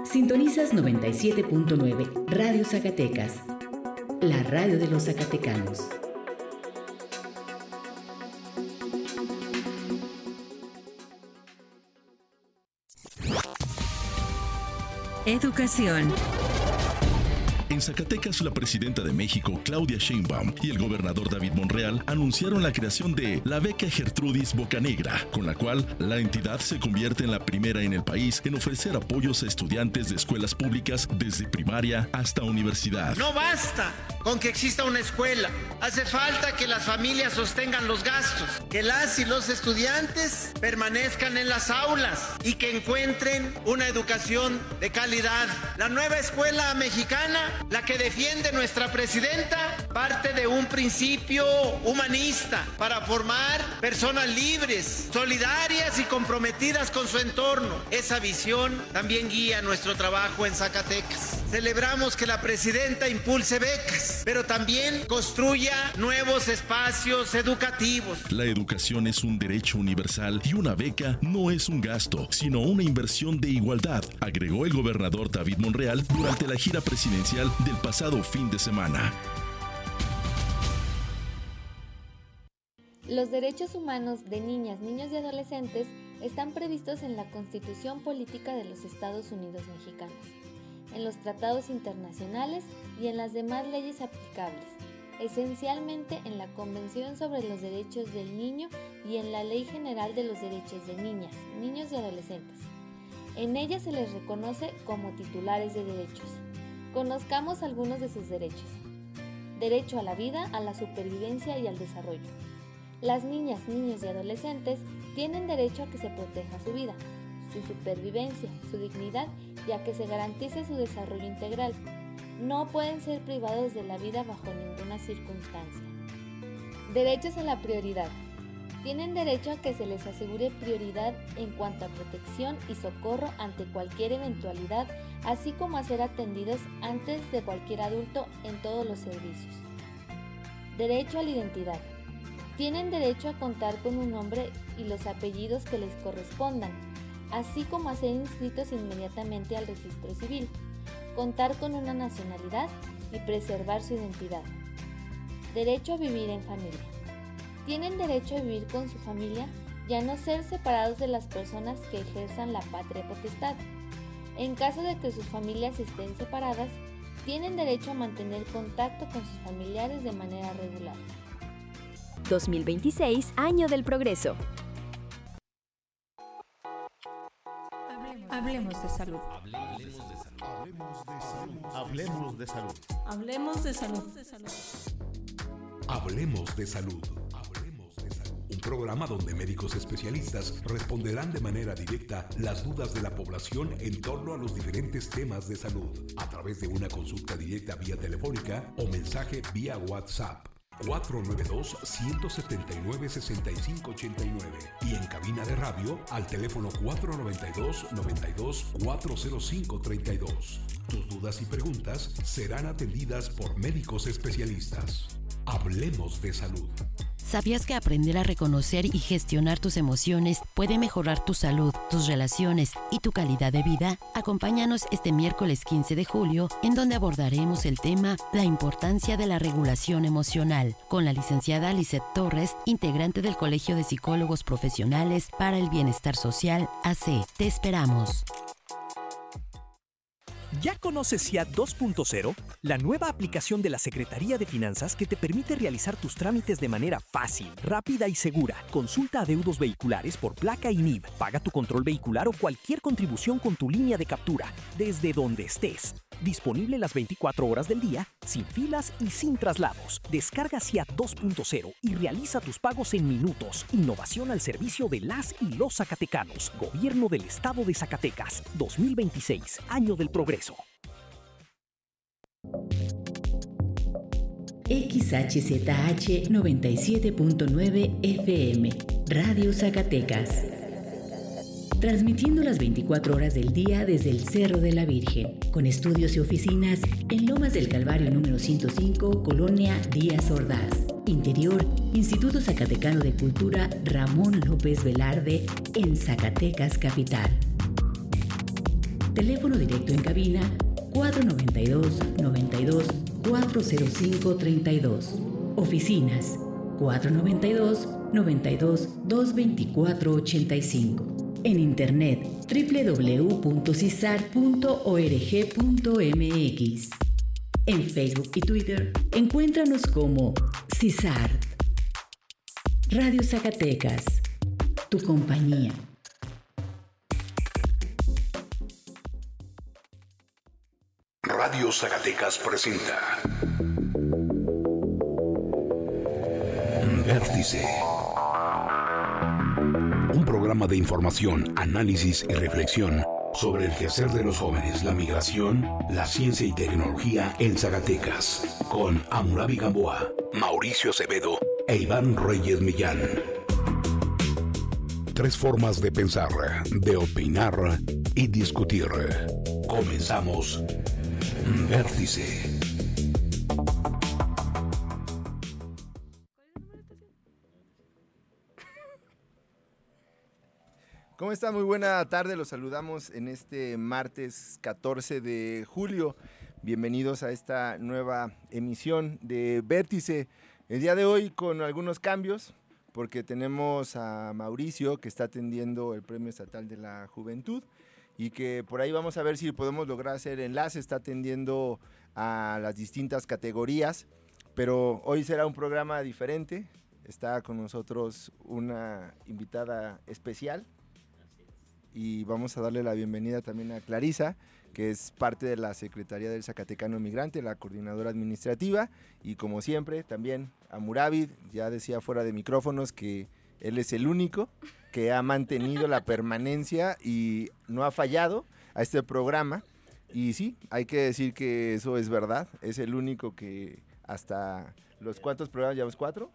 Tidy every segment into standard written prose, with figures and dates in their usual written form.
Sintonizas 97.9 Radio Zacatecas, la radio de los zacatecanos. Educación. En Zacatecas, la presidenta de México, Claudia Sheinbaum, y el gobernador David Monreal anunciaron la creación de la beca Gertrudis Bocanegra, con la cual la entidad se convierte en la primera en el país en ofrecer apoyos a estudiantes de escuelas públicas desde primaria hasta universidad. No basta con que exista una escuela, hace falta que las familias sostengan los gastos, que las y los estudiantes permanezcan en las aulas y que encuentren una educación de calidad. La nueva escuela mexicana, la que defiende nuestra presidenta, parte de un principio humanista para formar personas libres, solidarias y comprometidas con su entorno. Esa visión también guía nuestro trabajo en Zacatecas. Celebramos que la presidenta impulse becas, pero también construya nuevos espacios educativos. La educación es un derecho universal y una beca no es un gasto, sino una inversión de igualdad, agregó el gobernador David Monreal durante la gira presidencial del pasado fin de semana. Los derechos humanos de niñas, niños y adolescentes están previstos en la Constitución Política de los Estados Unidos Mexicanos, en los tratados internacionales y en las demás leyes aplicables, esencialmente en la Convención sobre los Derechos del Niño y en la Ley General de los Derechos de Niñas, Niños y Adolescentes. En ella se les reconoce como titulares de derechos. Conozcamos algunos de sus derechos. Derecho a la vida, a la supervivencia y al desarrollo. Las niñas, niños y adolescentes tienen derecho a que se proteja su vida, su supervivencia, su dignidad y a que se garantice su desarrollo integral. No pueden ser privados de la vida bajo ninguna circunstancia. Derechos a la prioridad. Tienen derecho a que se les asegure prioridad en cuanto a protección y socorro ante cualquier eventualidad, así como a ser atendidos antes de cualquier adulto en todos los servicios. Derecho a la identidad. Tienen derecho a contar con un nombre y los apellidos que les correspondan, así como a ser inscritos inmediatamente al registro civil, contar con una nacionalidad y preservar su identidad. Derecho a vivir en familia. Tienen derecho a vivir con su familia y a no ser separados de las personas que ejerzan la patria potestad. En caso de que sus familias estén separadas, tienen derecho a mantener contacto con sus familiares de manera regular. 2026, Año del Progreso. Hablemos de salud. Hablemos de salud. Hablemos de salud. Hablemos de salud. Un programa donde médicos especialistas responderán de manera directa las dudas de la población en torno a los diferentes temas de salud, a través de una consulta directa vía telefónica o mensaje vía WhatsApp. 492-179-6589 y en cabina de radio al teléfono 492-92-40532. Tus dudas y preguntas serán atendidas por médicos especialistas. Hablemos de salud. ¿Sabías que aprender a reconocer y gestionar tus emociones puede mejorar tu salud, tus relaciones y tu calidad de vida? Acompáñanos este miércoles 15 de julio, en donde abordaremos el tema La importancia de la regulación emocional, con la licenciada Lisette Torres, integrante del Colegio de Psicólogos Profesionales para el Bienestar Social, AC. Te esperamos. ¿Ya conoces SIAT 2.0? La nueva aplicación de la Secretaría de Finanzas que te permite realizar tus trámites de manera fácil, rápida y segura. Consulta adeudos vehiculares por placa y NIV. Paga tu control vehicular o cualquier contribución con tu línea de captura, desde donde estés. Disponible las 24 horas del día, sin filas y sin traslados. Descarga SIAT 2.0 y realiza tus pagos en minutos. Innovación al servicio de las y los zacatecanos. Gobierno del Estado de Zacatecas. 2026, Año del Progreso. XHZH 97.9 FM, Radio Zacatecas. Transmitiendo las 24 horas del día desde el Cerro de la Virgen, con estudios y oficinas en Lomas del Calvario número 105, Colonia Díaz Ordaz. Interior, Instituto Zacatecano de Cultura Ramón López Velarde, en Zacatecas Capital. Teléfono directo en cabina 492-92-405-32. Oficinas 492-92-224-85. En internet www.cisart.org.mx. En Facebook y Twitter, encuéntranos como CISART. Radio Zacatecas, tu compañía. Radio Zacatecas presenta Vértice. Un programa de información, análisis y reflexión sobre el quehacer de los jóvenes, la migración, la ciencia y tecnología en Zacatecas, con Hammurabi Gamboa, Mauricio Acevedo e Iván Reyes Millán. 3 formas de pensar, de opinar y discutir. Comenzamos Vértice. ¿Cómo están? Muy buena tarde, los saludamos en este martes 14 de julio. Bienvenidos a esta nueva emisión de Vértice. El día de hoy con algunos cambios, porque tenemos a Mauricio que está atendiendo el Premio Estatal de la Juventud y que por ahí vamos a ver si podemos lograr hacer enlace, está atendiendo a las distintas categorías, pero hoy será un programa diferente. Está con nosotros una invitada especial. Y vamos a darle la bienvenida también a Clarisa, que es parte de la Secretaría del Zacatecano Migrante, la coordinadora administrativa, y como siempre también a Hammurabi. Ya decía fuera de micrófonos que él es el único que ha mantenido la permanencia y no ha fallado a este programa, y sí, hay que decir que eso es verdad, es el único que hasta los ¿cuántos programas llevamos? 4.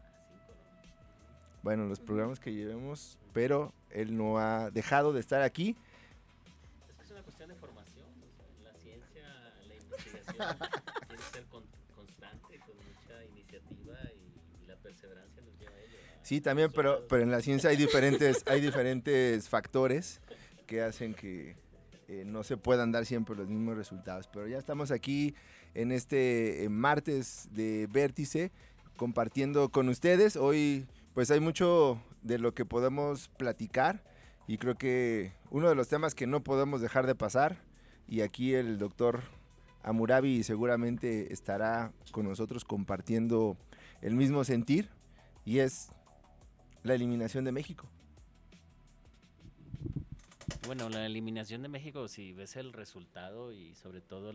Bueno, los programas que llevemos, pero él no ha dejado de estar aquí. Es que es una cuestión de formación, la ciencia, la investigación tiene que ser constante, con mucha iniciativa y la perseverancia nos lleva a ello. Sí, también, pero en la ciencia hay diferentes factores que hacen que no se puedan dar siempre los mismos resultados. Pero ya estamos aquí en este martes de Vértice compartiendo con ustedes. Hoy pues hay mucho de lo que podemos platicar y creo que uno de los temas que no podemos dejar de pasar, y aquí el doctor Hammurabi seguramente estará con nosotros compartiendo el mismo sentir, y es la eliminación de México. Bueno, la eliminación de México, si ves el resultado y sobre todo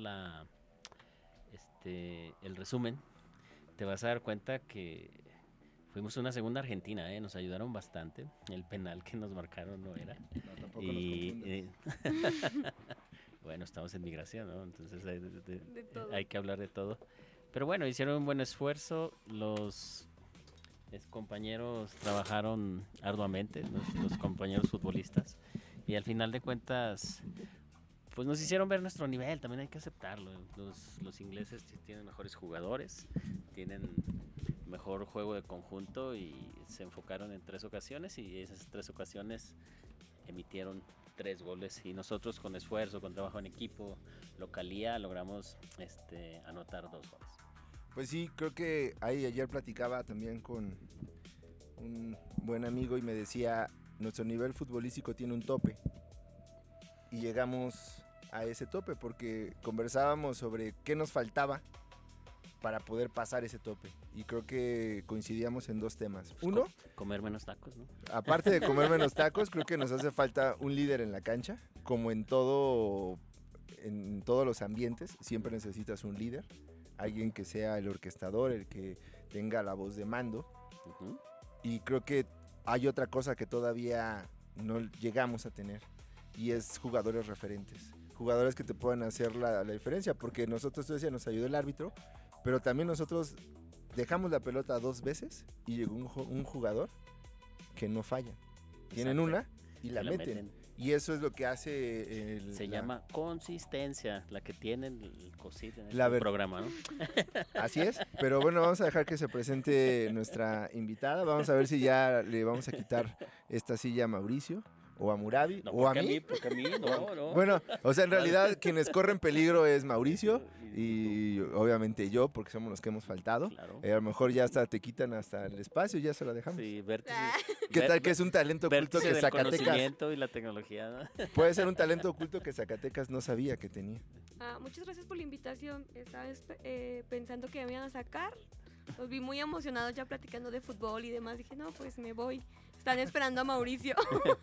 el resumen, te vas a dar cuenta que fuimos una segunda Argentina, nos ayudaron bastante. El penal que nos marcaron no era. No, tampoco nos bueno, estamos en migración, ¿no? Entonces hay que hablar de todo. Pero bueno, hicieron un buen esfuerzo. Los compañeros trabajaron arduamente, los compañeros futbolistas. Y al final de cuentas, pues nos hicieron ver nuestro nivel, también hay que aceptarlo. Los ingleses tienen mejores jugadores, tienen mejor juego de conjunto y se enfocaron en 3 ocasiones y esas 3 ocasiones emitieron 3 goles y nosotros con esfuerzo, con trabajo en equipo, localía, logramos anotar 2 goles. Pues sí, creo que ayer platicaba también con un buen amigo y me decía, nuestro nivel futbolístico tiene un tope y llegamos a ese tope porque conversábamos sobre qué nos faltaba para poder pasar ese tope. Y creo que coincidíamos en 2 temas. Uno, comer menos tacos, ¿no? Aparte de comer menos tacos, creo que nos hace falta un líder en la cancha. Como en todos los ambientes, siempre necesitas un líder. Alguien que sea el orquestador, el que tenga la voz de mando. Uh-huh. Y creo que hay otra cosa que todavía no llegamos a tener. Y es jugadores referentes. Jugadores que te puedan hacer la diferencia. Porque nosotros, tú decías, nos ayudó el árbitro. Pero también nosotros dejamos la pelota 2 veces y llegó un jugador que no falla. Tienen una y la meten. Y eso es lo que hace... Se llama consistencia, la que tienen el COSIT en el programa, ¿no? Así es, pero bueno, vamos a dejar que se presente nuestra invitada. Vamos a ver si ya le vamos a quitar esta silla a Mauricio, o a Murabi, No, o a porque mí. Porque a mí, no. Bueno, o sea, en realidad quienes corren peligro es Mauricio y obviamente yo, porque somos los que hemos faltado. Claro. A lo mejor ya hasta te quitan hasta el espacio, ya se lo dejamos. Sí, vértice. ¿Qué tal que es un talento oculto Vértice que del Zacatecas? conocimiento y la tecnología, ¿no? Puede ser un talento oculto que Zacatecas no sabía que tenía. Muchas gracias por la invitación. Estaba pensando que me iban a sacar. Los vi muy emocionados ya platicando de fútbol y demás. Dije, no, pues me voy. Están esperando a Mauricio.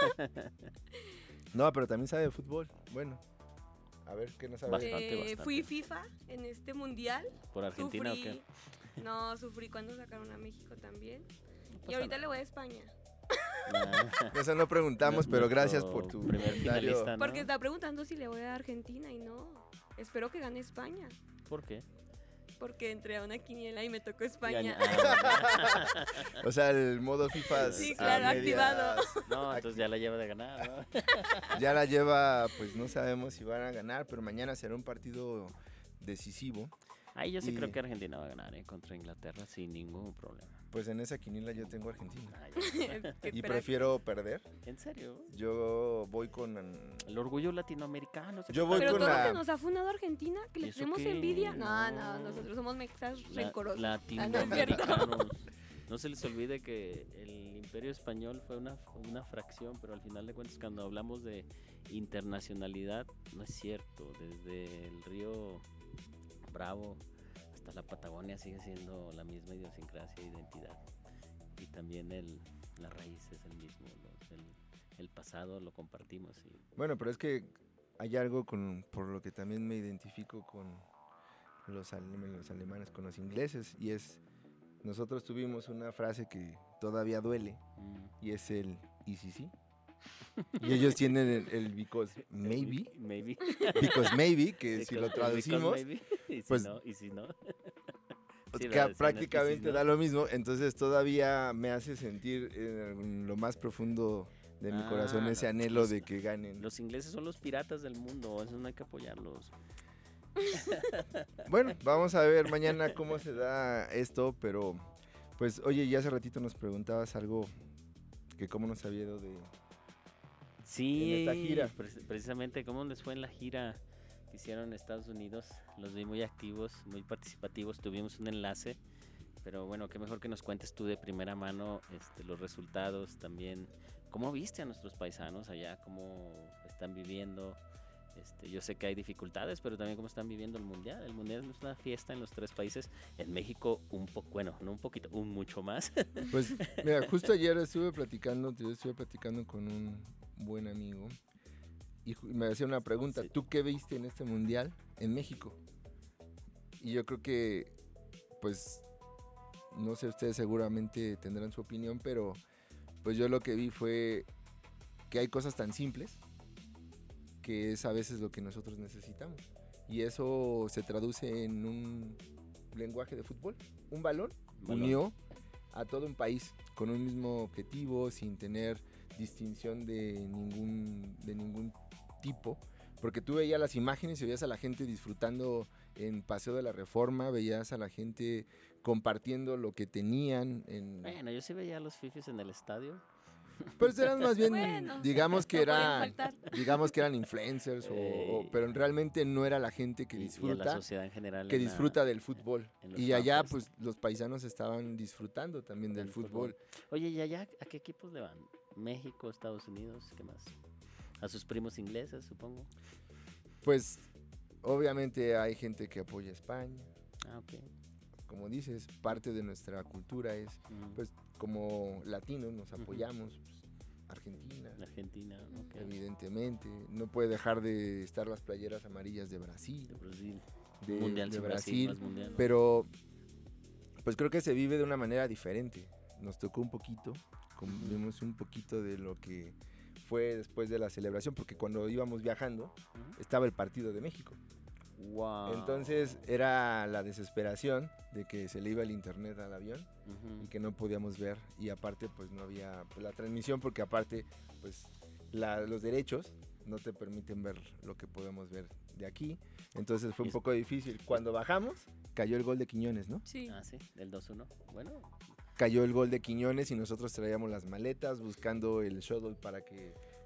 No, pero también sabe de fútbol. Bueno, a ver, ¿qué no sabe? Bastante. Fui FIFA en este mundial. ¿Por Argentina o qué? No, sufrí cuando sacaron a México también. No y ahorita nada. le voy a España. Eso no preguntamos, pero gracias por tu primer comentario. finalista, ¿no? Porque está preguntando si le voy a Argentina y no. Espero que gane España. ¿Por qué? Porque entré a una quiniela y me tocó España. O sea, el modo FIFA. Sí, claro, activado. No, entonces ya la lleva de ganar, ¿no? Ya la lleva, pues no sabemos si van a ganar, pero mañana será un partido decisivo. Ahí yo sí Y- creo que Argentina va a ganar contra Inglaterra sin ningún problema. Pues en esa quiniela yo tengo a Argentina. Qué Y crack. prefiero perder. ¿En serio? Yo voy con... El orgullo latinoamericano. Yo voy Pero con todo lo la- que nos ha fundado Argentina, que ¿Y le eso tenemos qué? envidia. No, No. nosotros somos mexas rencorosos. no es cierto. Latinoamericanos. No se les olvide que el Imperio Español fue una fracción, pero al final de cuentas cuando hablamos de internacionalidad, no es cierto. Desde el río Bravo hasta la Patagonia sigue siendo la misma idiosincrasia e identidad. Y también la raíz es el mismo. El pasado lo compartimos. Bueno, pero es que hay algo por lo que también me identifico con los alemanes, con los ingleses, y es, nosotros tuvimos una frase que todavía duele, y es el ¿y si sí? Y ellos tienen el because maybe, Maybe. because maybe, que si lo Because traducimos, maybe. Y si pues, no, y si no. pues Sí, que la versión es prácticamente que sí, ¿no? da lo mismo, entonces todavía me hace sentir en lo más profundo de mi corazón ese anhelo de que ganen. Los ingleses son los piratas del mundo, eso no hay que apoyarlos. Bueno, vamos a ver mañana cómo se da esto, pero pues oye, ya hace ratito nos preguntabas algo que cómo nos había ido de Sí, en esta gira. Precisamente cómo les fue en la gira que hicieron en Estados Unidos. Los vi muy activos, muy participativos, tuvimos un enlace, pero bueno, qué mejor que nos cuentes tú de primera mano los resultados también. ¿Cómo viste a nuestros paisanos allá? ¿Cómo están viviendo? Yo sé que hay dificultades, pero también cómo están viviendo el Mundial. El Mundial es una fiesta en los 3 países. En México un poco, bueno, no un poquito, mucho más. Pues mira, justo ayer estuve platicando con un buen amigo y me hacía una pregunta, ¿tú qué viste en este Mundial en México? Y yo creo que, pues, no sé, ustedes seguramente tendrán su opinión, pero pues yo lo que vi fue que hay cosas tan simples que es a veces lo que nosotros necesitamos. Y eso se traduce en un lenguaje de fútbol. Un balón unió a todo un país con un mismo objetivo, sin tener distinción de ningún tipo. Porque tú veías las imágenes y veías a la gente disfrutando en Paseo de la Reforma, veías a la gente compartiendo lo que tenían. Bueno, yo sí veía a los fifis en el estadio. Pues eran más bien, Bueno, digamos que no podían eran influencers, pero realmente no era la gente que Y a la disfruta, sociedad en general. que disfruta del fútbol. en los Y allá, campos. pues, los paisanos estaban disfrutando también del fútbol. Oye, ¿y allá a qué equipos le van? ¿México, Estados Unidos? ¿Qué más? A sus primos ingleses, supongo. Pues, obviamente hay gente que apoya a España. Ah, ok. Como dices, parte de nuestra cultura es, pues, como latinos nos apoyamos. Pues, Argentina, ok. evidentemente. No puede dejar de estar las playeras amarillas de Brasil. De Mundial de sin Brasil, más mundial. Pero, pues creo que se vive de una manera diferente. Nos tocó un poquito, vimos un poquito de lo que fue después de la celebración, porque cuando íbamos viajando, estaba el partido de México. Wow. Entonces era la desesperación de que se le iba el internet al avión y que no podíamos ver, y aparte pues no había la transmisión, porque aparte pues los derechos no te permiten ver lo que podemos ver de aquí, entonces fue un poco difícil. Cuando bajamos cayó el gol de Quiñones, ¿no? Sí. Ah, sí, del 2-1. Bueno. Cayó el gol de Quiñones y nosotros traíamos las maletas buscando el shuttle para que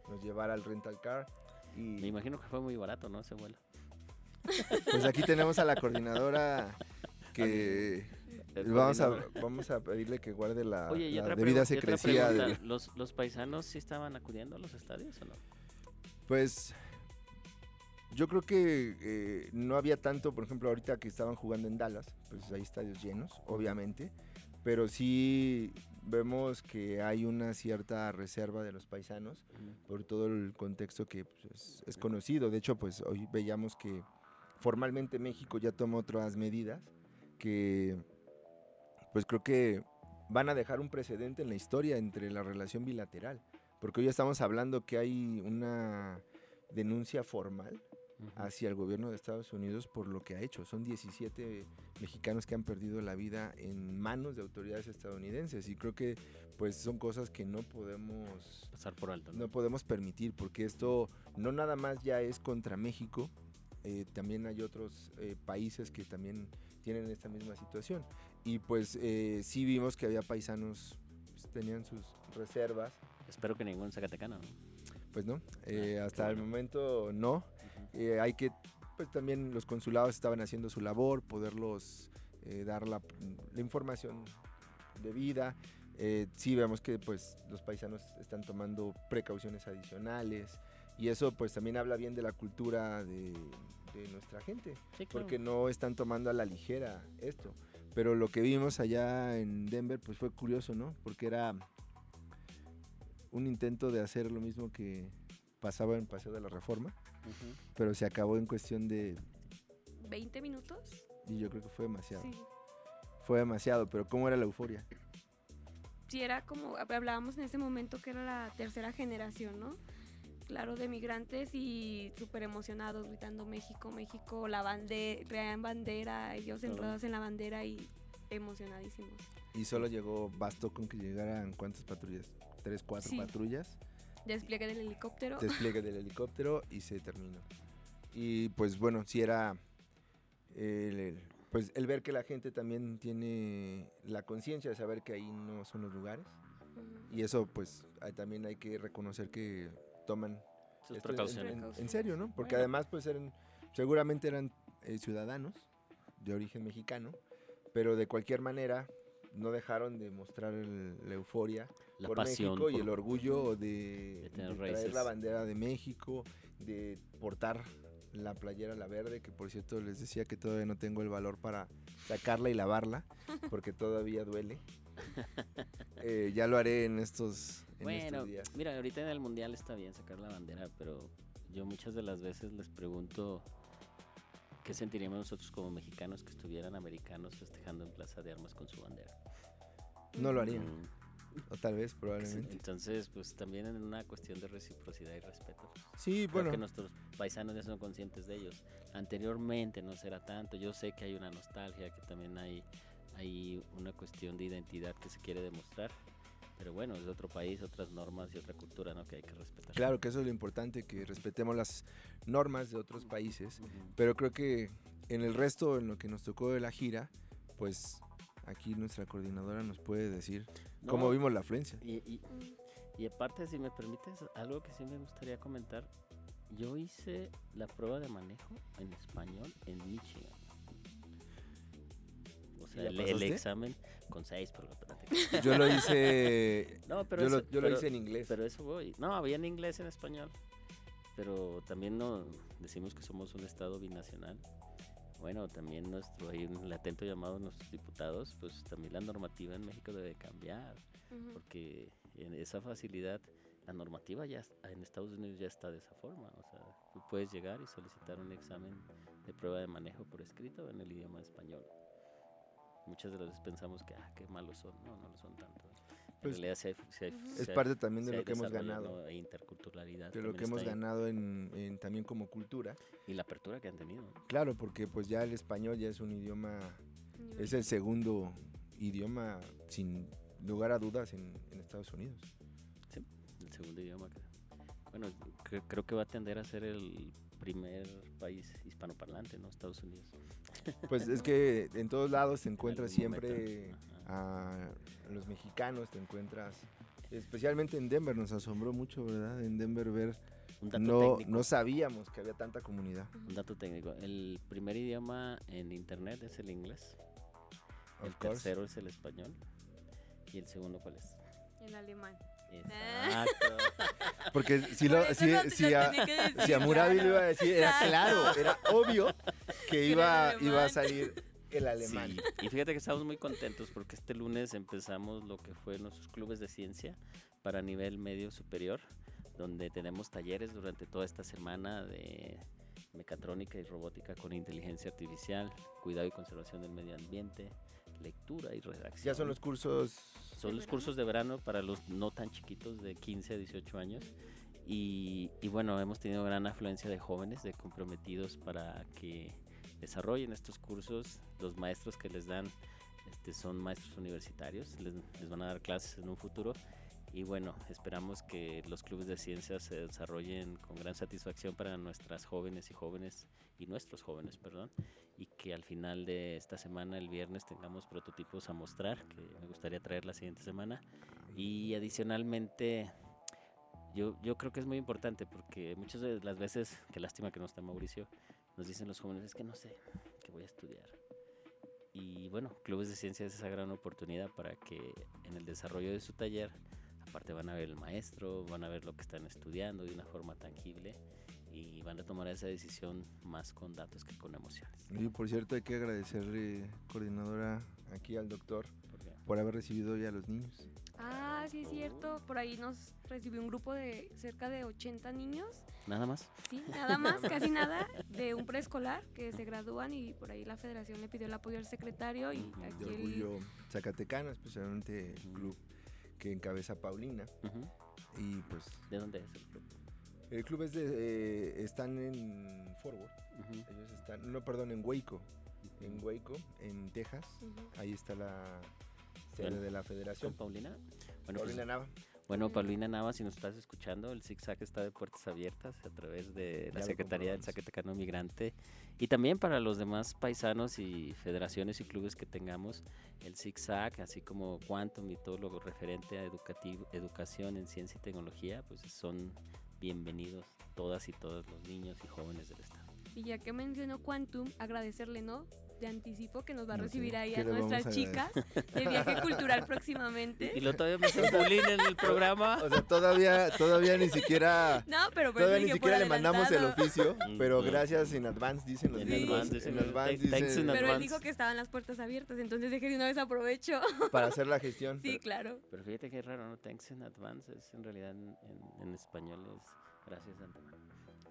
nos llevara al rental car. Y me imagino que fue muy barato, ¿no? Ese vuelo. Pues aquí tenemos a la coordinadora que vamos a pedirle que guarde la debida secrecía. ¿Los paisanos sí estaban acudiendo a los estadios o no? Pues yo creo que no había tanto, por ejemplo, ahorita que estaban jugando en Dallas, pues hay estadios llenos, obviamente, pero sí vemos que hay una cierta reserva de los paisanos por todo el contexto que pues, es conocido. De hecho, pues hoy veíamos que formalmente México ya toma otras medidas que pues creo que van a dejar un precedente en la historia entre la relación bilateral, porque hoy estamos hablando que hay una denuncia formal hacia el gobierno de Estados Unidos por lo que ha hecho. Son 17 mexicanos que han perdido la vida en manos de autoridades estadounidenses y creo que pues son cosas que no podemos pasar por alto, no podemos permitir, porque esto no nada más ya es contra México, también hay otros países que también tienen esta misma situación y pues sí vimos que había paisanos pues, tenían sus reservas. Espero que ningún zacatecano, ¿no? Pues no, hasta el momento no. Hay que, pues también los consulados estaban haciendo su labor, poderlos dar la información debida. Sí vemos que pues los paisanos están tomando precauciones adicionales y eso pues también habla bien de la cultura de nuestra gente, sí, claro. Porque no están tomando a la ligera esto. Pero lo que vimos allá en Denver pues fue curioso, ¿no? Porque era un intento de hacer lo mismo que pasaba en Paseo de la Reforma, pero se acabó en cuestión de 20 minutos. Y yo creo que fue demasiado. Sí. Fue demasiado, pero ¿cómo era la euforia? Sí, era como, hablábamos en ese momento que era la tercera generación, ¿no? Claro, de migrantes y súper emocionados, gritando México, México, la bandera, traían bandera, ellos enredados en la bandera y emocionadísimos. Y solo bastó con que llegaran, ¿cuántas patrullas? 3, 4 sí. patrullas. Despliegue del helicóptero. Despliegue del helicóptero y se terminó. Y pues bueno, sí era pues el ver que la gente también tiene la conciencia de saber que ahí no son los lugares. Y eso pues también hay que reconocer que toman sus precauciones en serio, ¿no? Porque además pues seguramente eran ciudadanos de origen mexicano, pero de cualquier manera no dejaron de mostrar la euforia la por pasión México y el orgullo de traer la bandera de México, de portar la playera la verde, que por cierto les decía que todavía no tengo el valor para sacarla y lavarla, porque todavía duele. Ya lo haré en estos días. Mira, ahorita en el Mundial está bien sacar la bandera, pero yo muchas de las veces les pregunto qué sentiríamos nosotros como mexicanos que estuvieran americanos festejando en Plaza de Armas con su bandera. No lo harían. O tal vez, probablemente. Entonces, pues también en una cuestión de reciprocidad y respeto. Sí, creo bueno. que nuestros paisanos ya son conscientes de ellos. Anteriormente no será tanto. Yo sé que hay una nostalgia, que también hay una cuestión de identidad que se quiere demostrar. Pero bueno, es otro país, otras normas y otra cultura, ¿no? Que hay que respetar. Claro que eso es lo importante, que respetemos las normas de otros países. Pero creo que en el resto, en lo que nos tocó de la gira, pues aquí nuestra coordinadora nos puede decir cómo vimos la afluencia. Y aparte, si me permites, algo que sí me gustaría comentar. Yo hice la prueba de manejo en español en Michigan. O sea, el examen con 6 por la práctica. Yo lo hice. No, pero yo lo hice en inglés. Pero eso voy. No, había en inglés, en español. Pero también decimos que somos un estado binacional. Bueno, también hay un latente llamado a nuestros diputados, pues también la normativa en México debe cambiar, porque en esa facilidad, la normativa ya en Estados Unidos ya está de esa forma. O sea, tú puedes llegar y solicitar un examen de prueba de manejo por escrito en el idioma español. Muchas de las veces pensamos que qué malos son. No lo son tanto. Pues, en realidad es parte también de lo que hemos ganado. ¿no? E interculturalidad. De lo que hemos ganado también como cultura. Y la apertura que han tenido. Claro, porque pues ya el español ya es un idioma, es el segundo idioma sin lugar a dudas en Estados Unidos. Sí, el segundo idioma. Bueno, creo que va a tender a ser el primer país hispanoparlante, ¿no? Estados Unidos. Pues es que en todos lados te encuentras siempre a los mexicanos, te encuentras Especialmente en Denver, nos asombró mucho, ¿verdad? En Denver ver, Un dato técnico. no sabíamos que había tanta comunidad. Un dato técnico. El primer idioma en internet es el inglés. El tercero es el español. ¿Y el segundo cuál es? El alemán. Exacto. Porque si a Murabi le iba a decir, era claro, era obvio que iba a salir el alemán. Sí. Y fíjate que estamos muy contentos porque este lunes empezamos lo que fue nuestros clubes de ciencia para nivel medio superior, donde tenemos talleres durante toda esta semana de mecatrónica y robótica con inteligencia artificial, cuidado y conservación del medio ambiente, lectura y redacción. Ya son los cursos... Son los cursos de verano para los no tan chiquitos de 15 a 18 años. Y bueno, hemos tenido gran afluencia de jóvenes, de comprometidos para que desarrollen estos cursos. Los maestros que les dan son maestros universitarios, les van a dar clases en un futuro. Y bueno, esperamos que los clubes de ciencias se desarrollen con gran satisfacción para nuestras jóvenes y nuestros jóvenes, y que al final de esta semana, el viernes, tengamos prototipos a mostrar, que me gustaría traer la siguiente semana. Y adicionalmente, yo creo que es muy importante porque muchas de las veces, qué lástima que no está Mauricio, nos dicen los jóvenes, es que no sé qué voy a estudiar. Y bueno, clubes de ciencias es esa gran oportunidad para que en el desarrollo de su taller, aparte van a ver el maestro, van a ver lo que están estudiando de una forma tangible y van a tomar esa decisión más con datos que con emociones. Y por cierto, hay que agradecerle, coordinadora, aquí al doctor por haber recibido ya a los niños. Ah, sí, es cierto. Por ahí nos recibió un grupo de cerca de 80 niños. ¿Nada más? Sí, nada más, casi nada, de un preescolar que se gradúan y por ahí la federación le pidió el apoyo al secretario y aquí de orgullo zacatecano, especialmente el club que encabeza Paulina. Y pues... ¿De dónde es el club? El club es están en Forward. Ellos están, en Waco. En Waco, en Texas. Ahí está la sede de la federación. ¿Con Paulina? Bueno, Paulina Nava. Bueno, Paulina Nava, si nos estás escuchando, el ZigZag está de puertas abiertas a través de la Secretaría del Zacatecano Migrante y también para los demás paisanos y federaciones y clubes que tengamos, el ZigZag, así como Quantum y todo lo referente a educación en ciencia y tecnología, pues son bienvenidos todas y todos los niños y jóvenes del estado. Y ya que mencionó Quantum, agradecerle, ¿no?, de anticipo que nos va a recibir ahí a nuestras chicas de viaje cultural próximamente. Y lo todavía me hacen bullying en el programa. O sea, todavía ni siquiera... No, pero todavía ni siquiera le mandamos el oficio, pero gracias in advance, dicen los niños. En advance. Pero él dijo que estaban las puertas abiertas, entonces dije de una vez aprovecho. Para hacer la gestión. Sí, claro. Pero fíjate que es raro, ¿no? Thanks in advance es en realidad en español es gracias de antemano.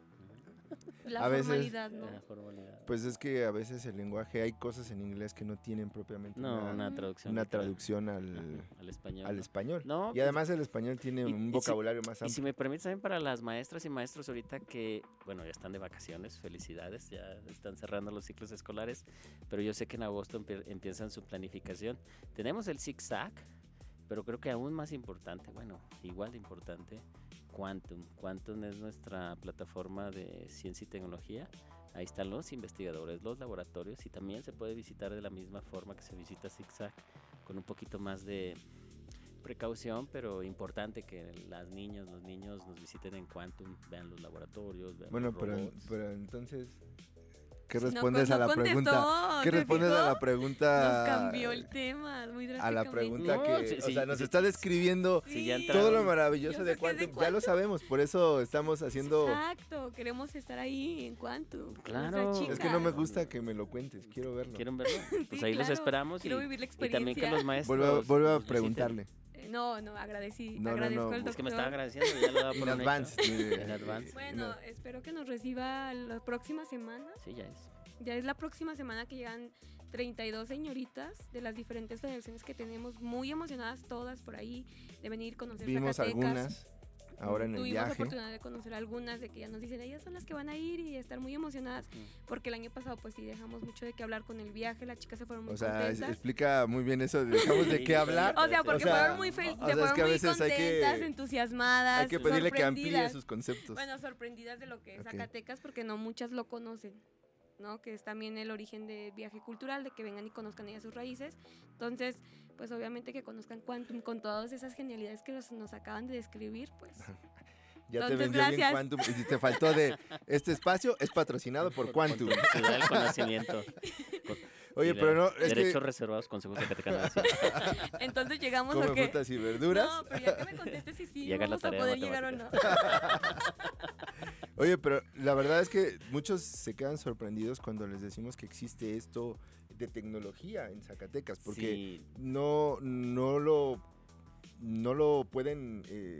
La formalidad, ¿no? La formalidad. Pues es que a veces el lenguaje, hay cosas en inglés que no tienen propiamente una traducción al español. Al español. No, y además el español tiene un vocabulario más amplio. Y si me permites también para las maestras y maestros ahorita que, bueno, ya están de vacaciones, felicidades, ya están cerrando los ciclos escolares, pero yo sé que en agosto empiezan su planificación. Tenemos el ZigZag, pero creo que aún más importante, bueno, igual de importante, Quantum. Quantum es nuestra plataforma de ciencia y tecnología. Ahí están los investigadores, los laboratorios y también se puede visitar de la misma forma que se visita ZigZag, con un poquito más de precaución, pero importante que los niños nos visiten en Quantum, vean los laboratorios, vean los robots. pero entonces... ¿Qué respondes a la pregunta? ¿Qué respondes a la pregunta? Nos cambió el tema muy drásticamente. A la pregunta nos está describiendo todo lo maravilloso de Quantum. Ya lo sabemos, por eso estamos haciendo... Exacto, queremos estar ahí en Quantum. Claro. Es que no me gusta que me lo cuentes, quiero verlo. ¿Quieren verlo? Pues ahí los esperamos. Quiero vivir la experiencia. Y también que los maestros... Vuelvo a preguntarle. No, agradezco al doctor. Es que me estaba agradeciendo, ya lo daba por en advance. Bueno, espero que nos reciba la próxima semana. Sí, ya es. Ya es la próxima semana que llegan 32 señoritas de las diferentes federaciones que tenemos, muy emocionadas todas por ahí, de venir a conocer Vimos Zacatecas. Algunas ahora en el viaje. Tuvimos oportunidad de conocer algunas, de que ya nos dicen, ellas son las que van a ir y estar muy emocionadas, porque el año pasado pues sí dejamos mucho de qué hablar con el viaje, las chicas se fueron muy contentas. Explica muy bien eso, dejamos de qué hablar. O sea, porque fueron muy contentas, entusiasmadas, hay que pedirle que amplíe sus conceptos. Bueno, sorprendidas de lo que es Zacatecas, porque no muchas lo conocen. ¿no? Que es también el origen del viaje cultural, de que vengan y conozcan ellas sus raíces. Entonces, pues obviamente que conozcan Quantum con todas esas genialidades que nos acaban de describir, pues. Ya entonces, te vendió gracias. bien Quantum y te faltó de este espacio es patrocinado por Quantum. Ciudad del Conocimiento. Oye, pero no, es derechos que... reservados, Consejo Zacatecano. Entonces llegamos ¿Come a que... frutas y verduras? No, pero ya que me contestes si sí Llega la vamos a tarea poder llegar o no. Oye, pero la verdad es que muchos se quedan sorprendidos cuando les decimos que existe esto de tecnología en Zacatecas, porque Sí. no lo pueden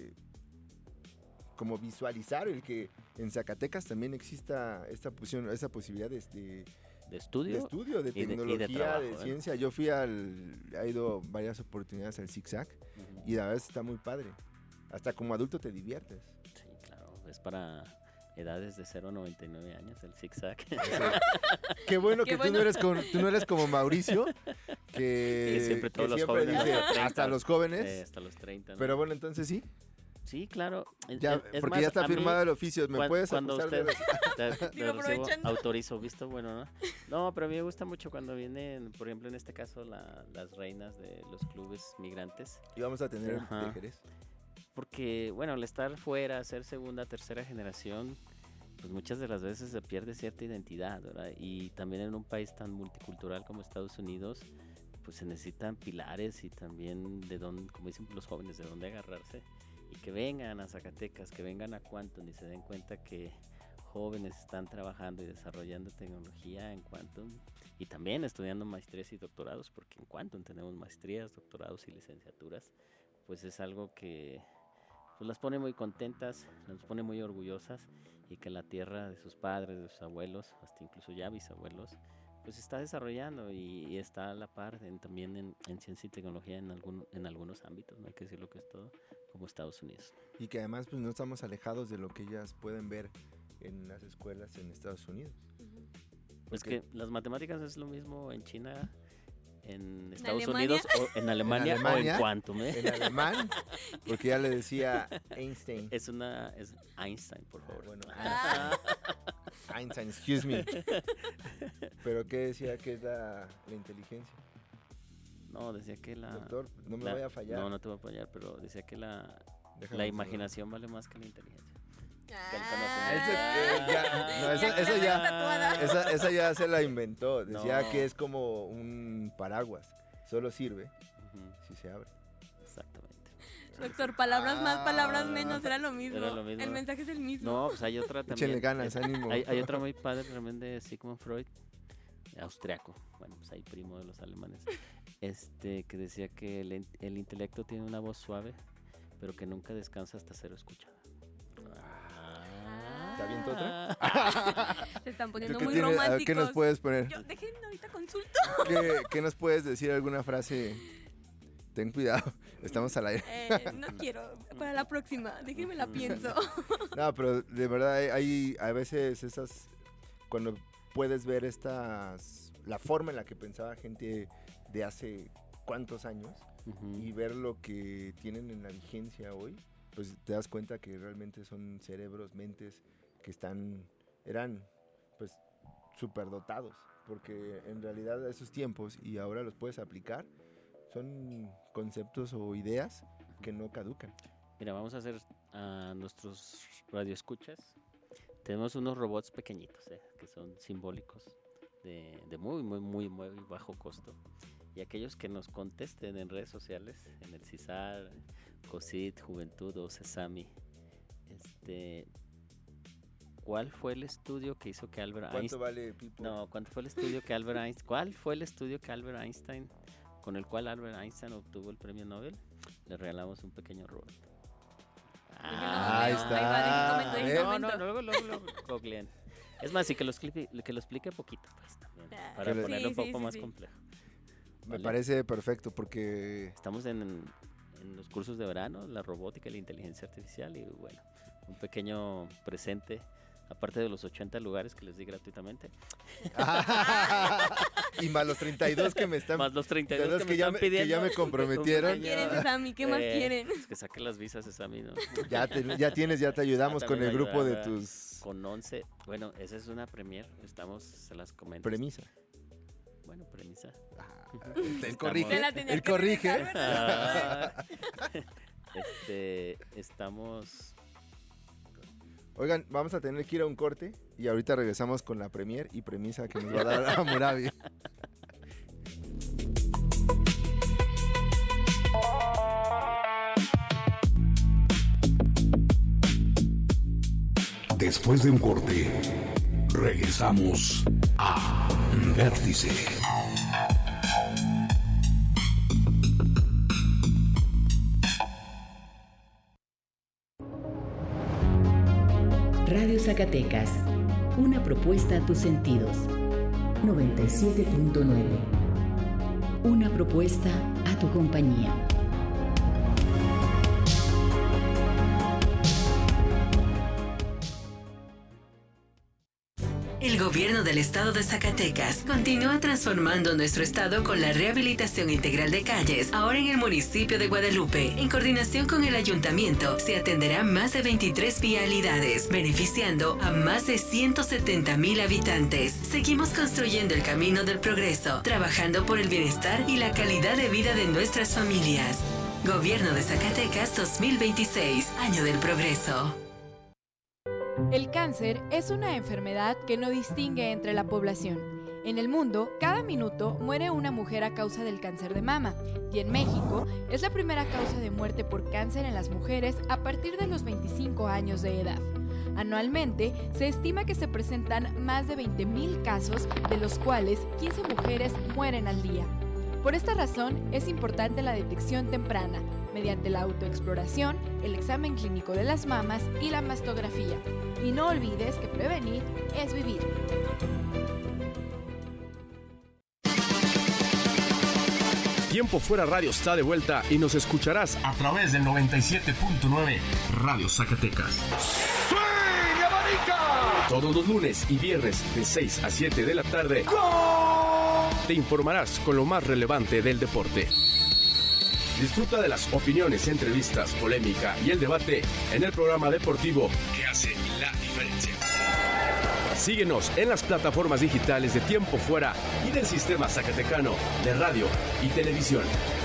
como visualizar el que en Zacatecas también exista esa posibilidad de estudio, de y de tecnología, trabajo, de ciencia. Yo he ido varias oportunidades al Zigzag y la verdad está muy padre. Hasta como adulto te diviertes. Sí, claro, es para edades de 0 a 99 años el Zigzag. Qué bueno que tú no eres como Mauricio, que siempre todos los siempre jóvenes dice, hasta 30, hasta los jóvenes. hasta los 30. ¿no? Pero bueno, entonces sí. Sí, claro. Ya, porque más, ya está a mí, firmado el oficio. ¿Me puedes cuando acusar usted Digo, aprovechando. autorizo, ¿visto? Bueno, ¿no? No, pero a mí me gusta mucho cuando vienen, por ejemplo, en este caso, las reinas de los clubes migrantes. Y vamos a tener Ajá. de Jerez. Porque, bueno, al estar fuera, ser segunda, tercera generación, pues muchas de las veces se pierde cierta identidad, ¿verdad? Y también en un país tan multicultural como Estados Unidos, pues se necesitan pilares y también de dónde, como dicen los jóvenes, de dónde agarrarse. Y que vengan a Zacatecas, que vengan a Quantum y se den cuenta que jóvenes están trabajando y desarrollando tecnología en Quantum y también estudiando maestrías y doctorados, porque en Quantum tenemos maestrías, doctorados y licenciaturas, pues es algo que pues las pone muy contentas, las pone muy orgullosas, y que la tierra de sus padres, de sus abuelos, hasta incluso ya bisabuelos, pues está desarrollando y está a la par también en ciencia y tecnología en algunos ámbitos, no hay que decir lo que es todo, como Estados Unidos. Y que además pues no estamos alejados de lo que ellas pueden ver en las escuelas en Estados Unidos. Pues Porque que las matemáticas es lo mismo en China, en Estados Alemania? Unidos, o en Alemania, o en Quantum, ¿eh? En alemán, porque ya le decía Einstein. Es Einstein, por favor. Bueno, Einstein, excuse me. ¿Pero qué decía que es la inteligencia? No, decía que Doctor, no me vaya a fallar. No, no te voy a fallar, pero decía que la imaginación vale más que la inteligencia. Esa ya se la inventó. Decía que es como un paraguas. Solo sirve si se abre. Exactamente. Doctor, palabras más, palabras menos, era lo mismo. Era lo mismo. El mensaje es el mismo. No, pues hay otra también. Échenle ganas, ánimo. Hay otra muy padre también de Sigmund Freud, austriaco. Bueno, pues ahí primo de los alemanes. Que decía que el intelecto tiene una voz suave, pero que nunca descansa hasta ser escuchada. ¿Te aviento otra? Se están poniendo ¿Tú qué muy tienes? románticos. ¿Qué nos puedes poner? Dejen, ahorita consulto. ¿Qué nos puedes decir? ¿Alguna frase? Ten cuidado, estamos al aire. No quiero, para la próxima, déjenme la pienso. No, pero de verdad hay a veces cuando puedes ver la forma en la que pensaba gente de hace cuántos años y ver lo que tienen en la vigencia hoy, pues te das cuenta que realmente son cerebros, mentes que eran pues superdotados, porque en realidad esos tiempos y ahora los puedes aplicar, son conceptos o ideas que no caducan. Mira, vamos a hacer a nuestros radioescuchas. Tenemos unos robots pequeñitos, que son simbólicos, de muy, muy, muy, muy bajo costo. Y aquellos que nos contesten en redes sociales, en el CISAR, COSIT, Juventud o CESAMI, ¿cuál fue el estudio que hizo que Albert Einstein? ¿Cuánto vale Pipo? No, ¿cuál fue el estudio que Albert Einstein? ¿Cuál fue el estudio que Albert Einstein, con el cual Albert Einstein obtuvo el premio Nobel? Le regalamos un pequeño robot. Ahí está. No, luego googleen. Es más, y que lo explique poquito, pues, también, para ponerlo un poco más complejo. Me parece perfecto porque... Estamos en los cursos de verano, la robótica y la inteligencia artificial, y bueno, un pequeño presente aparte de los 80 lugares que les di gratuitamente. Y más los 32 que me están... Más los 32 que me están pidiendo. Que ya me comprometieron. ¿Qué quieren, Sesami? ¿Qué más quieren? Pues que saque las visas, Sesami, ¿no? Ya te ayudamos con el grupo de tus... Con 11, bueno, esa es una premier, se las comento. Premisa. Bueno, premisa. Él corrige. Estamos... Oigan, vamos a tener que ir a un corte y ahorita regresamos con la premier y premisa que nos va a dar Hammurabi. Después de un corte, regresamos a Vértice. Radio Zacatecas, una propuesta a tus sentidos. 97.9. Una propuesta a tu compañía. El gobierno del estado de Zacatecas continúa transformando nuestro estado con la rehabilitación integral de calles. Ahora en el municipio de Guadalupe, en coordinación con el ayuntamiento, se atenderán más de 23 vialidades, beneficiando a más de 170,000 habitantes. Seguimos construyendo el camino del progreso, trabajando por el bienestar y la calidad de vida de nuestras familias. Gobierno de Zacatecas 2026, Año del Progreso. El cáncer es una enfermedad que no distingue entre la población. En el mundo, cada minuto muere una mujer a causa del cáncer de mama, y en México es la primera causa de muerte por cáncer en las mujeres a partir de los 25 años de edad. Anualmente, se estima que se presentan más de 20,000 casos, de los cuales 15 mujeres mueren al día. Por esta razón, es importante la detección temprana, mediante la autoexploración, el examen clínico de las mamas y la mastografía. Y no olvides que prevenir es vivir. Tiempo Fuera Radio está de vuelta y nos escucharás a través del 97.9 Radio Zacatecas. ¡Sí, abanica! Todos los lunes y viernes de 6 a 7 de la tarde. ¡Gol! Te informarás con lo más relevante del deporte. Disfruta de las opiniones, entrevistas, polémica y el debate en el programa deportivo que hace la diferencia. Síguenos en las plataformas digitales de Tiempo Fuera y del Sistema Zacatecano de Radio y Televisión.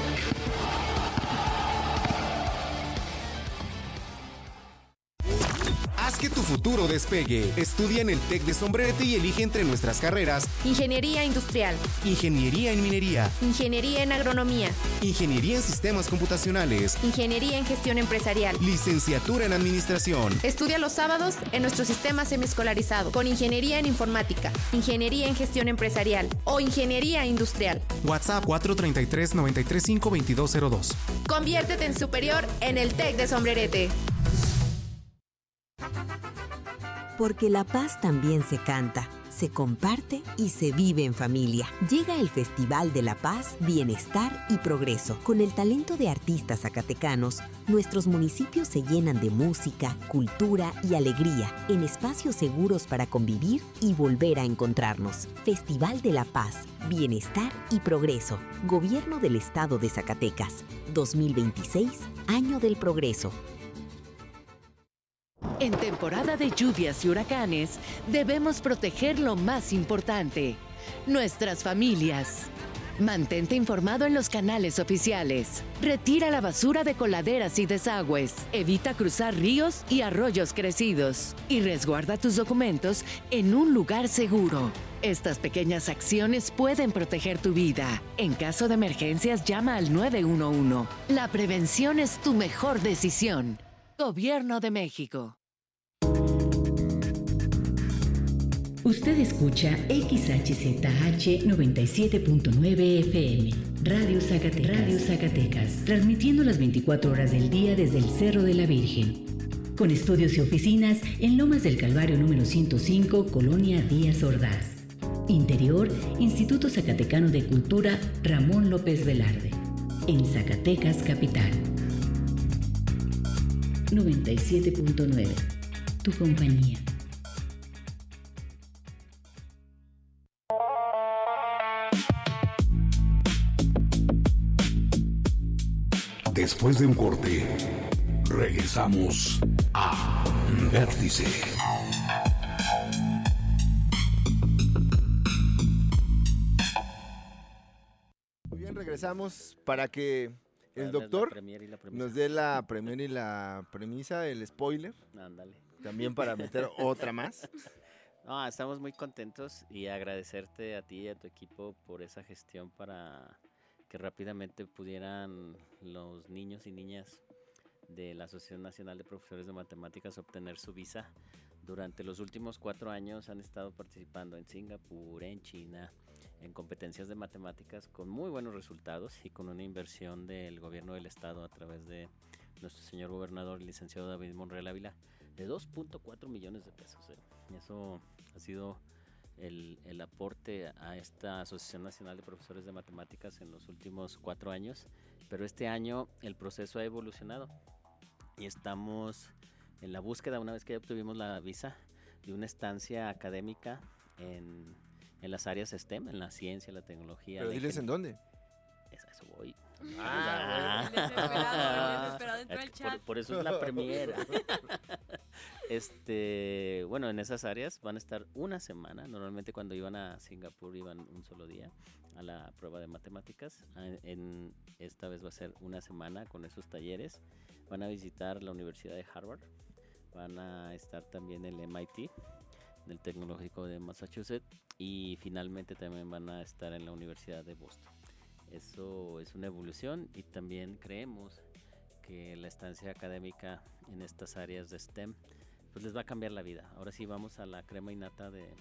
Haz que tu futuro despegue. Estudia en el TEC de Sombrerete y elige entre nuestras carreras: Ingeniería Industrial, Ingeniería en Minería, Ingeniería en Agronomía, Ingeniería en Sistemas Computacionales, Ingeniería en Gestión Empresarial, Licenciatura en Administración. Estudia los sábados en nuestro sistema semiescolarizado con Ingeniería en Informática, Ingeniería en Gestión Empresarial o Ingeniería Industrial. WhatsApp 433-935-2202. Conviértete en superior en el TEC de Sombrerete. Porque la paz también se canta, se comparte y se vive en familia. Llega el Festival de la Paz, Bienestar y Progreso. Con el talento de artistas zacatecanos, nuestros municipios se llenan de música, cultura y alegría, en espacios seguros para convivir y volver a encontrarnos. Festival de la Paz, Bienestar y Progreso. Gobierno del Estado de Zacatecas. 2026, Año del Progreso. En temporada de lluvias y huracanes, debemos proteger lo más importante, nuestras familias. Mantente informado en los canales oficiales. Retira la basura de coladeras y desagües. Evita cruzar ríos y arroyos crecidos. Y resguarda tus documentos en un lugar seguro. Estas pequeñas acciones pueden proteger tu vida. En caso de emergencias, llama al 911. La prevención es tu mejor decisión. Gobierno de México. Usted escucha XHZH 97.9 FM, Radio Zacatecas, transmitiendo las 24 horas del día desde el Cerro de la Virgen. Con estudios y oficinas en Lomas del Calvario número 105, Colonia Díaz Ordaz. Interior, Instituto Zacatecano de Cultura Ramón López Velarde. En Zacatecas Capital. 97.9, tu compañía. Después de un corte, regresamos a Vértice. Muy bien, regresamos para que el doctor nos dé la premier y la premisa, el spoiler. Ándale. También para meter otra más. No, estamos muy contentos y agradecerte a ti y a tu equipo por esa gestión para que rápidamente pudieran los niños y niñas de la Asociación Nacional de Profesores de Matemáticas obtener su visa. Durante los últimos 4 años han estado participando en Singapur, en China, en competencias de matemáticas con muy buenos resultados y con una inversión del gobierno del estado a través de nuestro señor gobernador, el licenciado David Monreal Ávila, de 2.4 millones de pesos. Eso ha sido el aporte a esta Asociación Nacional de Profesores de Matemáticas en los últimos 4 años, pero este año el proceso ha evolucionado y estamos en la búsqueda, una vez que ya obtuvimos la visa, de una estancia académica en las áreas STEM, en la ciencia, la tecnología. Pero diles en dónde. A eso voy. Por eso es la premiera. Bueno, en esas áreas van a estar una semana. Normalmente cuando iban a Singapur iban un solo día a la prueba de matemáticas. Esta vez va a ser una semana con esos talleres. Van a visitar la Universidad de Harvard. Van a estar también en el MIT, del Tecnológico de Massachusetts. Y finalmente también van a estar en la Universidad de Boston. Eso es una evolución y también creemos que la estancia académica en estas áreas de STEM pues les va a cambiar la vida. Ahora sí vamos a la crema innata de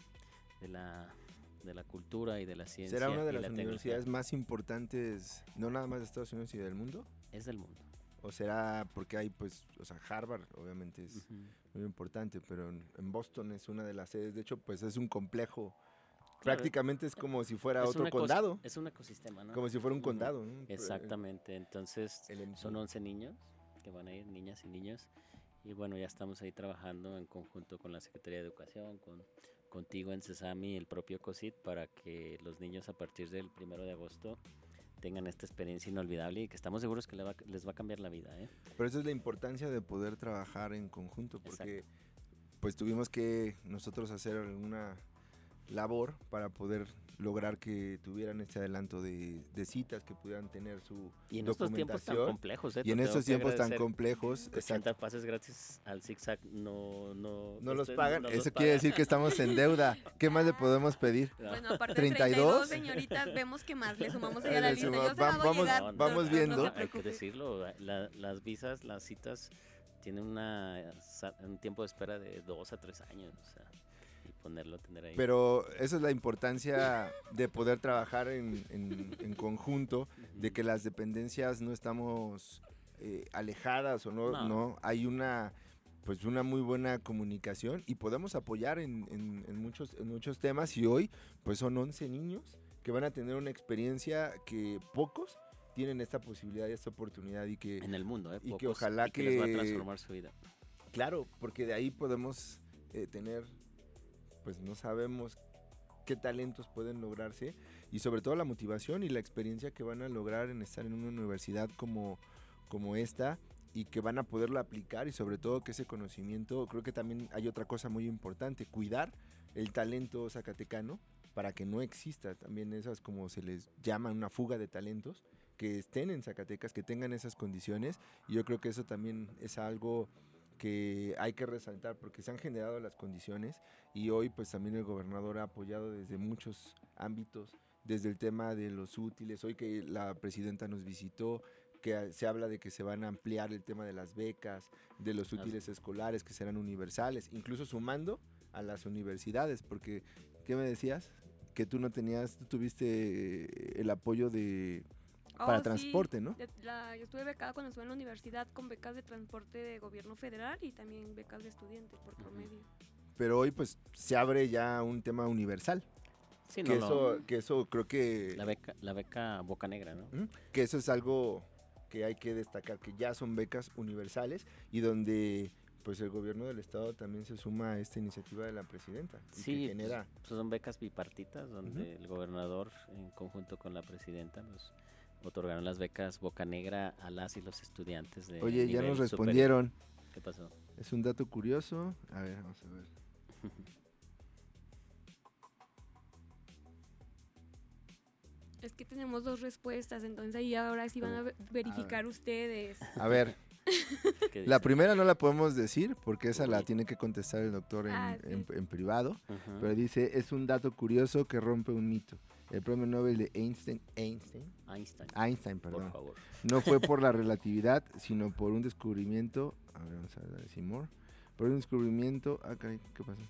la cultura y de la ciencia. ¿Será una de las universidades más importantes, no nada más de Estados Unidos, sino del mundo? Es del mundo. ¿O será porque hay, pues, o sea, Harvard obviamente es muy importante, pero en Boston es una de las sedes, de hecho, pues es un complejo. Claro, prácticamente es como si fuera otro condado. Es un ecosistema, ¿no? Como si fuera un condado, ¿no? Exactamente. Entonces, son 11 niños que van a ir, niñas y niños. Y bueno, ya estamos ahí trabajando en conjunto con la Secretaría de Educación, contigo en CESAMI, el propio COSIT, para que los niños a partir del 1 de agosto tengan esta experiencia inolvidable y que estamos seguros que les va a cambiar la vida, ¿eh? Pero esa es la importancia de poder trabajar en conjunto, porque pues tuvimos que nosotros hacer una labor para poder lograr que tuvieran este adelanto de citas, que pudieran tener su y en documentación. Estos tiempos tan complejos, y en estos tiempos tan complejos, 80 pases gratis al ZigZag no los pagan. Eso quiere decir que estamos en deuda. ¿Qué más le podemos pedir? Bueno, aparte 32 señoritas, vemos que más le sumamos a la lista. Vamos viendo. Hay que decirlo, las visas, las citas tienen un tiempo de espera de 2 a 3 años, o sea, tener ahí. Pero esa es la importancia de poder trabajar en conjunto, de que las dependencias no estamos alejadas o no hay una muy buena comunicación y podemos apoyar en muchos temas, y hoy pues son 11 niños que van a tener una experiencia que pocos tienen esta posibilidad y esta oportunidad, y que en el mundo, y que ojalá que les va a transformar su vida. Claro, porque de ahí podemos tener, pues no sabemos qué talentos pueden lograrse, y sobre todo la motivación y la experiencia que van a lograr en estar en una universidad como esta, y que van a poderlo aplicar, y sobre todo que ese conocimiento, creo que también hay otra cosa muy importante, cuidar el talento zacatecano para que no exista también esas, como se les llama, una fuga de talentos, que estén en Zacatecas, que tengan esas condiciones, y yo creo que eso también es algo que hay que resaltar, porque se han generado las condiciones, y hoy pues también el gobernador ha apoyado desde muchos ámbitos, desde el tema de los útiles, hoy que la presidenta nos visitó, que se habla de que se van a ampliar el tema de las becas, de los útiles escolares que serán universales, incluso sumando a las universidades, porque, ¿qué me decías? Que tú tuviste el apoyo para transporte, sí. ¿no? Yo estuve becada cuando estuve en la universidad con becas de transporte de gobierno federal y también becas de estudiantes por promedio. Pero hoy pues se abre ya un tema universal. Sí, que eso creo que... La beca Boca Negra, ¿no? Que eso es algo que hay que destacar, que ya son becas universales, y donde pues el gobierno del estado también se suma a esta iniciativa de la presidenta. Sí, que genera... pues son becas bipartitas donde el gobernador en conjunto con la presidenta otorgaron las becas Bocanegra a las y los estudiantes de Oye, ya nivel nos respondieron. superior. ¿Qué pasó? Es un dato curioso. A ver, vamos a ver. Es que tenemos 2 respuestas, entonces ahí ahora sí van a verificar ustedes. A ver, la primera no la podemos decir porque esa la tiene que contestar el doctor en privado, pero dice, es un dato curioso que rompe un mito. El premio Nobel de Einstein, perdón, por favor, no fue por la relatividad, sino por un descubrimiento, a ver, vamos a decir more, por un descubrimiento, ¿qué pasó?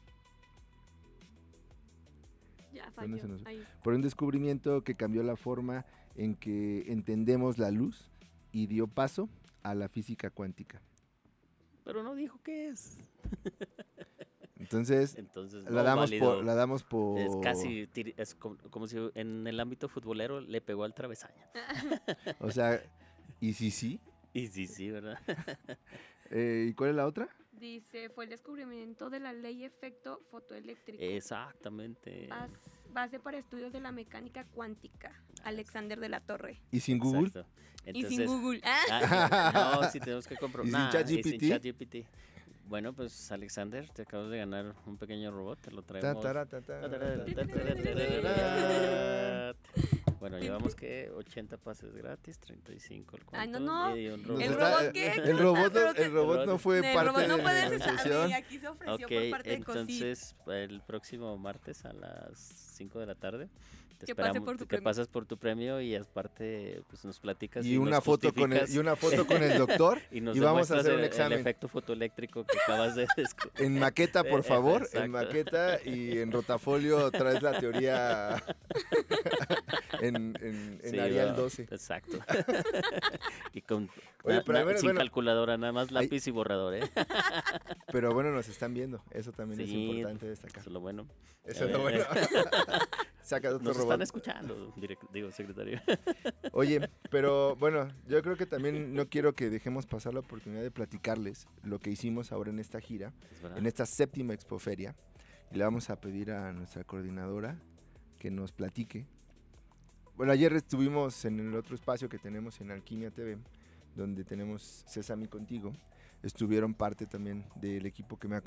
Ya falló. Por un descubrimiento que cambió la forma en que entendemos la luz y dio paso a la física cuántica. Pero no dijo qué es. Entonces no, la damos por... Es casi, es como si en el ámbito futbolero le pegó al travesaño. O sea, ¿y si sí? Y sí, ¿verdad? ¿Y cuál es la otra? Dice, fue el descubrimiento de la ley efecto fotoeléctrico. Exactamente. Base para estudios de la mecánica cuántica. Alexander de la Torre. ¿Y sin Google? Entonces, y sin Google. No, sí tenemos que comprobar. ¿Y sin ChatGPT? Bueno, pues Alexander, te acabas de ganar un pequeño robot, te lo traemos. Bueno, llevamos que 80 pases gratis, 35 el cuento. No. Y un robot. ¿El robot qué? El robot no fue parte de la negociación. Aquí se ofreció por parte de COSIT. Entonces, el próximo martes a las 5 de la tarde te que esperamos, pase por tu que premio. pasas por tu premio y aparte pues nos platicas y una foto con el doctor y vamos a hacer un examen. El efecto fotoeléctrico que acabas de descubrir. En maqueta, por favor, Exacto. En maqueta y en rotafolio traes la teoría en Arial 12. Exacto. Y con sin calculadora, nada más lápiz y borrador, ¿eh? Pero bueno, nos están viendo, eso también es importante destacar. Eso es lo bueno. Eso es lo bueno. Saca otro Nos robot. Están escuchando, secretario. Oye, pero bueno, yo creo que también no quiero que dejemos pasar la oportunidad de platicarles lo que hicimos ahora en esta gira, en esta 7ª Expoferia. Y le vamos a pedir a nuestra coordinadora que nos platique. Bueno, ayer estuvimos en el otro espacio que tenemos en Alquimia TV, donde tenemos Sésame Contigo. Estuvieron parte también del equipo que me